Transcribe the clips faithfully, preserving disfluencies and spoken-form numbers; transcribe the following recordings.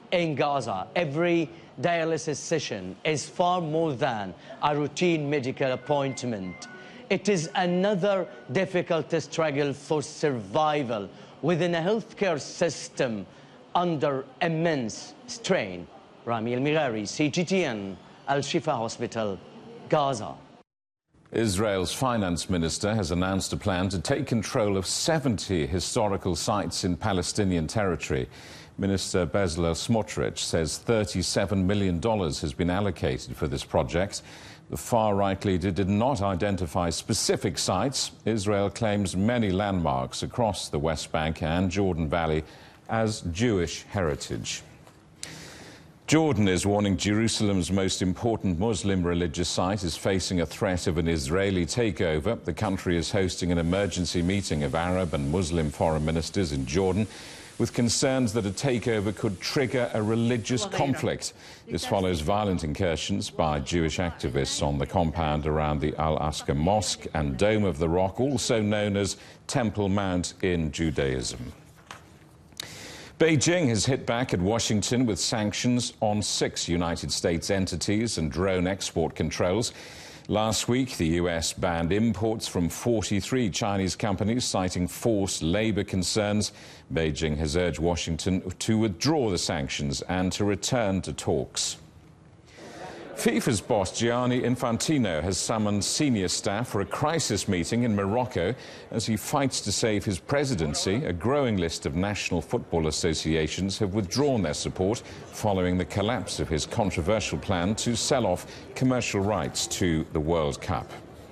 in Gaza. Every dialysis session is far more than a routine medical appointment. It is another difficult struggle for survival within a healthcare system under immense strain. Rami Al-Mighari, C G T N, Al-Shifa Hospital, Gaza. Israel's finance minister has announced a plan to take control of seventy historical sites in Palestinian territory. Minister Bezalel Smotrich says thirty-seven million dollars has been allocated for this project. The far-right leader did not identify specific sites. Israel claims many landmarks across the West Bank and Jordan Valley as Jewish heritage. Jordan is warning Jerusalem's most important Muslim religious site is facing a threat of an Israeli takeover. The country is hosting an emergency meeting of Arab and Muslim foreign ministers in Jordan with concerns that a takeover could trigger a religious conflict. This follows violent incursions by Jewish activists on the compound around the Al-Aqsa Mosque and Dome of the Rock, also known as Temple Mount in Judaism. Beijing has hit back at Washington with sanctions on six United States entities and drone export controls. Last week, the U S banned imports from forty-three Chinese companies, citing forced labor concerns. Beijing has urged Washington to withdraw the sanctions and to return to talks. FIFA's boss Gianni Infantino has summoned senior staff for a crisis meeting in Morocco as he fights to save his presidency. A growing list of national football associations have withdrawn their support following the collapse of his controversial plan to sell off commercial rights to the World Cup.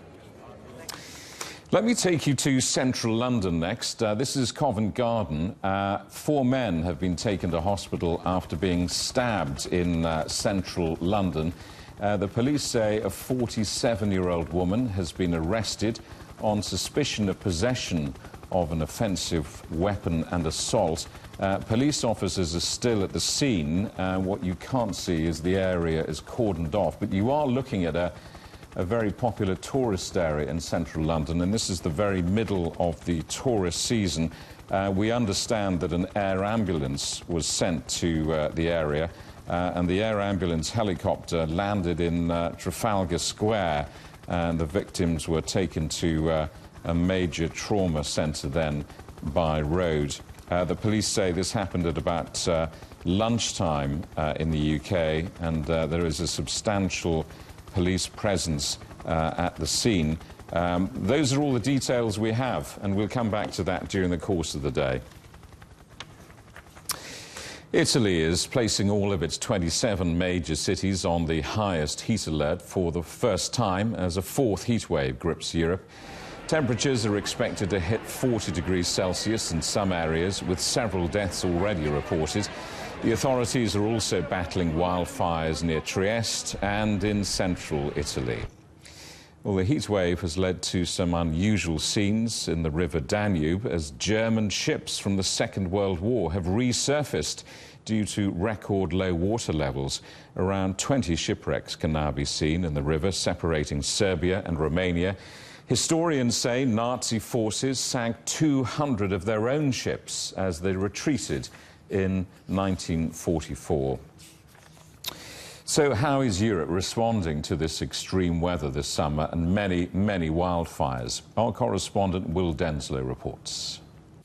Let me take you to central London next. Uh, this is Covent Garden. Uh, four men have been taken to hospital after being stabbed in uh, central London. Uh, the police say a forty-seven-year-old woman has been arrested on suspicion of possession of an offensive weapon and assault. Uh, police officers are still at the scene. Uh, what you can't see is the area is cordoned off, but you are looking at a a very popular tourist area in central London, and this is the very middle of the tourist season. Uh, we understand that an air ambulance was sent to uh, the area, uh, and the air ambulance helicopter landed in uh, Trafalgar Square, and the victims were taken to uh, a major trauma centre then by road. Uh, the police say this happened at about uh, lunchtime uh, in the U K, and uh, there is a substantial police presence uh, at the scene. Um, those are all the details we have, and we'll come back to that during the course of the day. Italy is placing all of its twenty-seven major cities on the highest heat alert for the first time as a fourth heat wave grips Europe. Temperatures are expected to hit forty degrees Celsius in some areas, with several deaths already reported. The authorities are also battling wildfires near Trieste and in central Italy. Well, the heat wave has led to some unusual scenes in the River Danube as German ships from the Second World War have resurfaced due to record low water levels. Around twenty shipwrecks can now be seen in the river separating Serbia and Romania. Historians say Nazi forces sank two hundred of their own ships as they retreated in nineteen forty-four. So how is Europe responding to this extreme weather this summer and many, many wildfires? Our correspondent Will Denslow reports.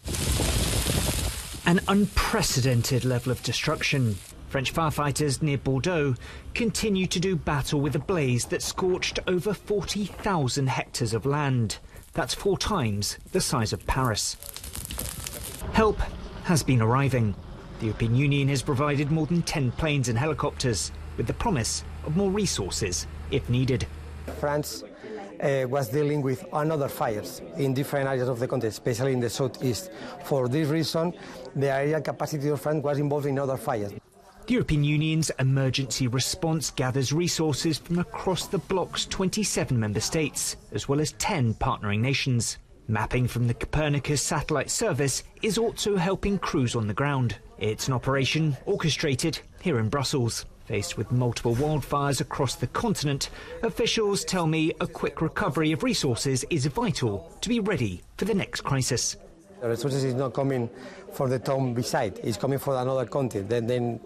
An unprecedented level of destruction. French firefighters near Bordeaux continue to do battle with a blaze that scorched over forty thousand hectares of land. That's four times the size of Paris. Help has been arriving. The European Union has provided more than ten planes and helicopters, with the promise of more resources if needed. France uh, was dealing with another fires in different areas of the country, especially in the southeast. For this reason, the area capacity of France was involved in other fires. The European Union's emergency response gathers resources from across the bloc's twenty-seven member states, as well as ten partnering nations. Mapping from the Copernicus satellite service is also helping crews on the ground. It's an operation orchestrated here in Brussels. Faced with multiple wildfires across the continent, officials tell me a quick recovery of resources is vital to be ready for the next crisis. The resources is not coming for the town beside, it's coming for another country. Then, then